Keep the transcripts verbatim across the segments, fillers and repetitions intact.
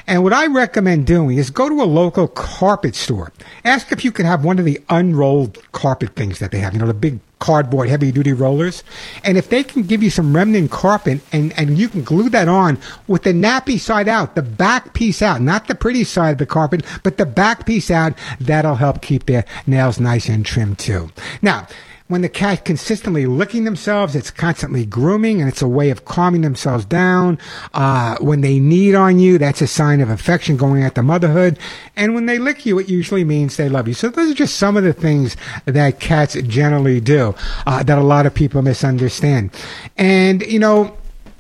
And what I recommend doing is go to a local carpet store. Ask if you can have one of the unrolled carpet things that they have, you know, the big cardboard heavy-duty rollers. And if they can give you some remnant carpet and, and you can glue that on with the nappy side out, the back piece out, not the pretty side of the carpet, but the back piece out, that'll help keep their nails nice and trimmed too. Now, when the cat consistently licking themselves, it's constantly grooming, and it's a way of calming themselves down. Uh, when they knead on you, that's a sign of affection going at the motherhood. And when they lick you, it usually means they love you. So those are just some of the things that cats generally do uh, that a lot of people misunderstand. And, you know,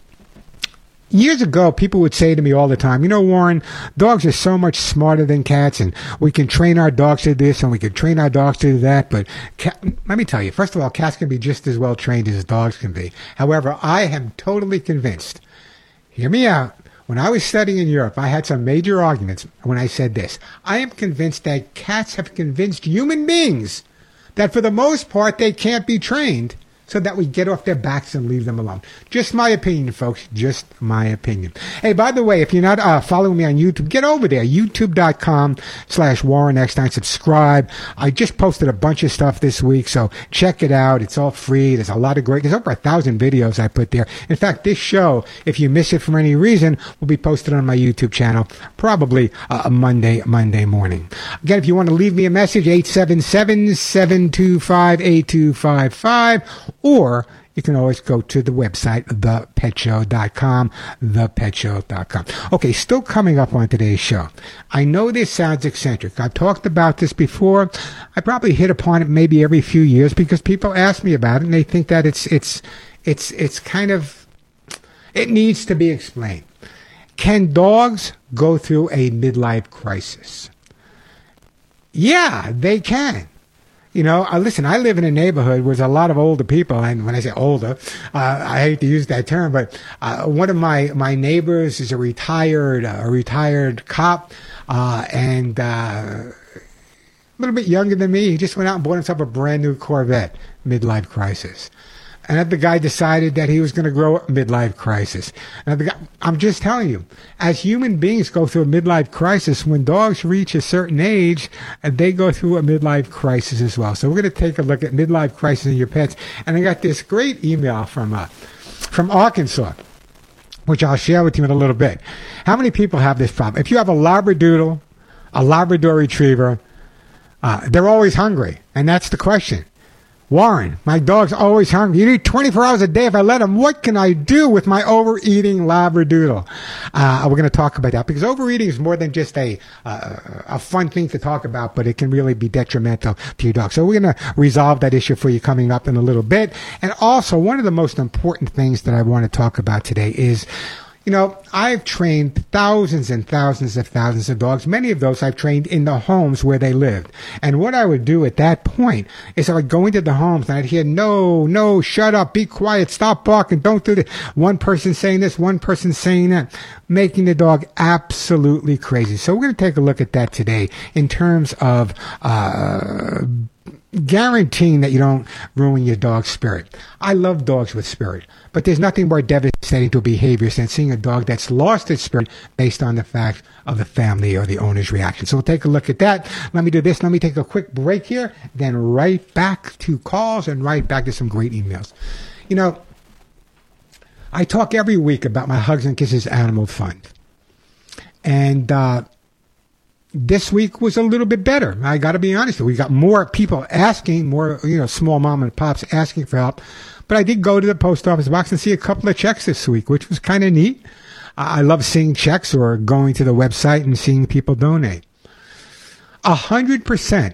years ago, people would say to me all the time, you know, Warren, dogs are so much smarter than cats, and we can train our dogs to this, and we can train our dogs to that. But cat, let me tell you, first of all, cats can be just as well trained as dogs can be. However, I am totally convinced, hear me out, when I was studying in Europe, I had some major arguments when I said this. I am convinced that cats have convinced human beings that for the most part, they can't be trained, so that we get off their backs and leave them alone. Just my opinion, folks. Just my opinion. Hey, by the way, if you're not uh, following me on YouTube, get over there. YouTube.com slash Warren Eckstein. Subscribe. I just posted a bunch of stuff this week, so check it out. It's all free. There's a lot of great, there's over a thousand videos I put there. In fact, this show, if you miss it for any reason, will be posted on my YouTube channel probably uh, Monday, Monday morning. Again, if you want to leave me a message, eight seven seven, seven two five, eight two five five. Or you can always go to the website, the pet show dot com, the pet show dot com. Okay, still coming up on today's show. I know this sounds eccentric. I've talked about this before. I probably hit upon it maybe every few years because people ask me about it and they think that it's it's it's it's kind of, it needs to be explained. Can dogs go through a midlife crisis? Yeah, they can. You know, uh, listen, I live in a neighborhood where there's a lot of older people, and when I say older, uh, I hate to use that term, but uh, one of my, my neighbors is a retired, uh, a retired cop, uh, and uh, a little bit younger than me. He just went out and bought himself a brand new Corvette, midlife crisis. And the guy decided that he was going to grow a midlife crisis. And the guy, I'm just telling you, as human beings go through a midlife crisis, when dogs reach a certain age, they go through a midlife crisis as well. So we're going to take a look at midlife crisis in your pets. And I got this great email from uh, from Arkansas, which I'll share with you in a little bit. How many people have this problem? If you have a Labradoodle, a Labrador Retriever, uh, they're always hungry. And that's the question. Warren, my dog's always hungry. You eat twenty-four hours a day if I let him. What can I do with my overeating Labradoodle? Uh, we're going to talk about that because overeating is more than just a uh, a fun thing to talk about, but it can really be detrimental to your dog. So we're going to resolve that issue for you coming up in a little bit. And also, one of the most important things that I want to talk about today is, you know, I've trained thousands and thousands of thousands of dogs. Many of those I've trained in the homes where they lived. And what I would do at that point is I would go into the homes and I'd hear, no, no, shut up, be quiet, stop barking, don't do this. One person saying this, one person saying that, making the dog absolutely crazy. So we're going to take a look at that today in terms of uh guaranteeing that you don't ruin your dog's spirit. I love dogs with spirit, but there's nothing more devastating to behaviors than seeing a dog that's lost its spirit based on the fact of the family or the owner's reaction. So we'll take a look at that. Let me do this. Let me take a quick break here, then right back to calls and right back to some great emails. You know, I talk every week about my Hugs and Kisses Animal Fund. And, uh, this week was a little bit better. I got to be honest. We got more people asking, more, you know, small mom and pops asking for help. But I did go to the post office box and see a couple of checks this week, which was kind of neat. I love seeing checks or going to the website and seeing people donate. A hundred percent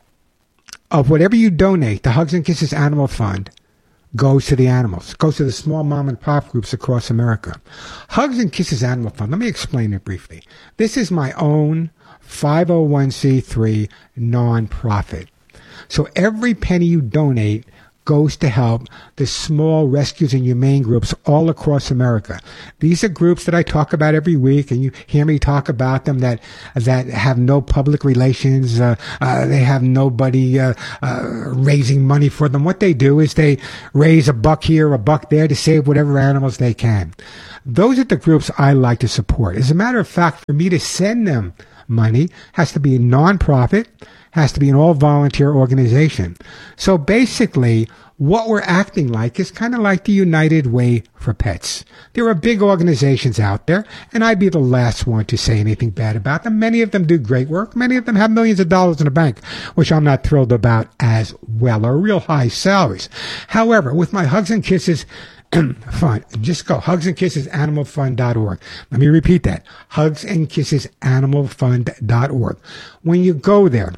of whatever you donate to Hugs and Kisses Animal Fund goes to the animals, goes to the small mom and pop groups across America. Hugs and Kisses Animal Fund, let me explain it briefly. This is my own five oh one c three nonprofit. So every penny you donate goes to help the small rescues and humane groups all across America. These are groups that I talk about every week, and you hear me talk about them that that have no public relations. Uh, uh, they have nobody uh, uh, raising money for them. What they do is they raise a buck here, a buck there to save whatever animals they can. Those are the groups I like to support. As a matter of fact, for me to send them money has to be a nonprofit, has to be an all-volunteer organization. So basically, what we're acting like is kind of like the United Way for Pets. There are big organizations out there, and I'd be the last one to say anything bad about them. Many of them do great work. Many of them have millions of dollars in the bank, which I'm not thrilled about as well, or real high salaries. However, with my Hugs and Kisses fund, just go hugs and kisses animal fund dot org. Let me repeat that. hugs and kisses animal fund dot org. When you go there,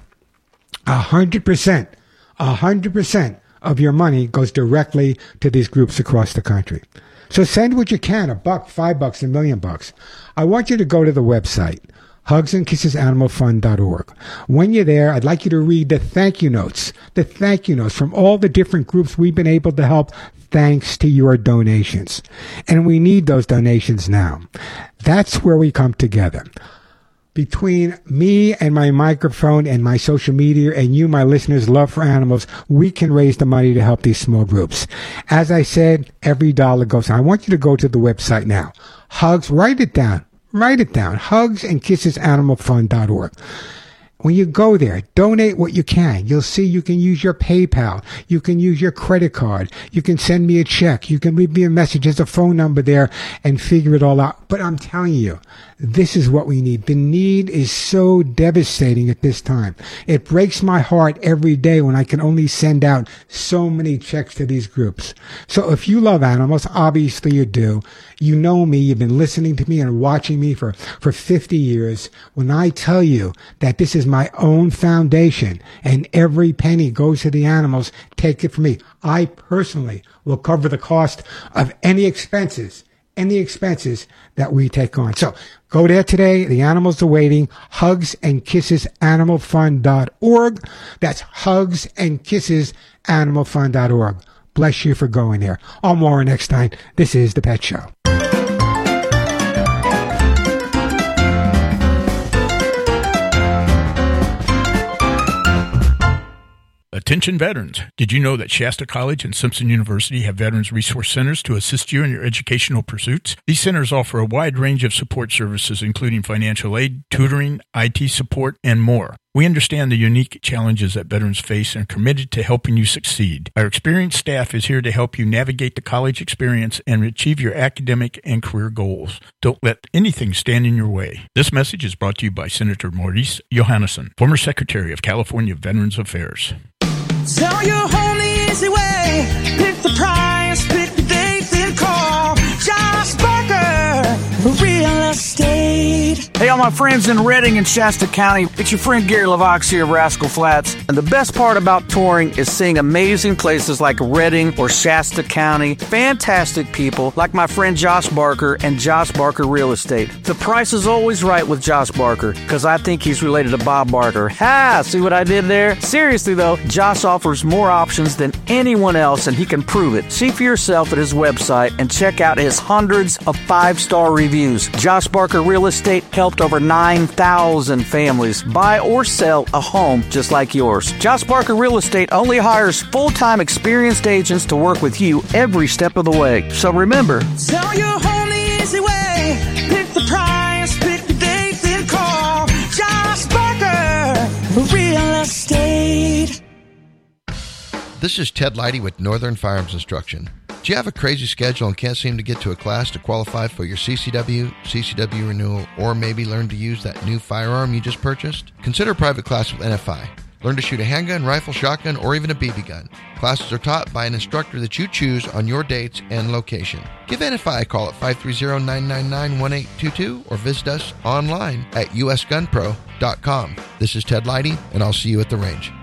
a hundred percent, a hundred percent of your money goes directly to these groups across the country. So send what you can, a buck, five bucks, a million bucks. I want you to go to the website, hugs and kisses animal fund dot org. When you're there, I'd like you to read the thank you notes, the thank you notes from all the different groups we've been able to help thanks to your donations. And we need those donations now. That's where we come together. Between me and my microphone and my social media and you, my listeners' love for animals, we can raise the money to help these small groups. As I said, every dollar goes. I want you to go to the website now. Hugs, write it down. Write it down. hugs and kisses animal fund dot org. When you go there, donate what you can. You'll see you can use your PayPal. You can use your credit card. You can send me a check. You can leave me a message. There's a phone number there and figure it all out. But I'm telling you, this is what we need. The need is so devastating at this time. It breaks my heart every day when I can only send out so many checks to these groups. So if you love animals, obviously you do. You know me. You've been listening to me and watching me for, for fifty years. When I tell you that this is my own foundation and every penny goes to the animals, take it from me. I personally will cover the cost of any expenses, any expenses that we take on. So go there today. The animals are waiting. hugs and kisses animal fund dot org. That's hugs and kisses animal fund dot org. Bless you for going there. I'm Warren Eckstein. This is The Pet Show. Attention veterans. Did you know that Shasta College and Simpson University have Veterans Resource Centers to assist you in your educational pursuits? These centers offer a wide range of support services, including financial aid, tutoring, I T support, and more. We understand the unique challenges that veterans face and are committed to helping you succeed. Our experienced staff is here to help you navigate the college experience and achieve your academic and career goals. Don't let anything stand in your way. This message is brought to you by Senator Maurice Johannesson, former Secretary of California Veterans Affairs. Tell your home the easy way. Pick the price, pick the date, then call Josh Barker, Real Estate. Hey, all my friends in Redding and Shasta County, it's your friend Gary LaVox here of Rascal Flats. And the best part about touring is seeing amazing places like Redding or Shasta County. Fantastic people like my friend Josh Barker and Josh Barker Real Estate. The price is always right with Josh Barker because I think he's related to Bob Barker. Ha! See what I did there? Seriously though, Josh offers more options than anyone else and he can prove it. See for yourself at his website and check out his hundreds of five-star reviews. Josh Barker Real Estate helped over nine thousand families buy or sell a home just like yours. Josh Barker Real Estate only hires full-time experienced agents to work with you every step of the way. So remember, sell your home the easy way. Pick the price, pick the date, then call Josh Barker Real Estate. This is Ted Leidy with Northern Firearms Instruction. Do you have a crazy schedule and can't seem to get to a class to qualify for your C C W, C C W renewal, or maybe learn to use that new firearm you just purchased? Consider a private class with N F I. Learn to shoot a handgun, rifle, shotgun, or even a B B gun. Classes are taught by an instructor that you choose on your dates and location. Give N F I a call at five three zero, nine nine nine, one eight two two or visit us online at u s gun pro dot com. This is Ted Leidy, and I'll see you at the range.